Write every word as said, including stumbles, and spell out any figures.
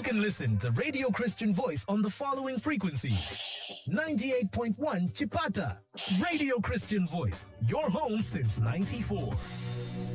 You can listen to Radio Christian Voice on the following frequencies. ninety-eight point one Chipata. Radio Christian Voice, your home since ninety-four.